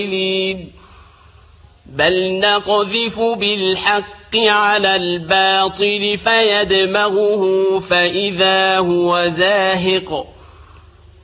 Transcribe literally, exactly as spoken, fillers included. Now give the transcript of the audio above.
بل نقذف بالحق على الباطل فيدمغه فإذا هو زاهق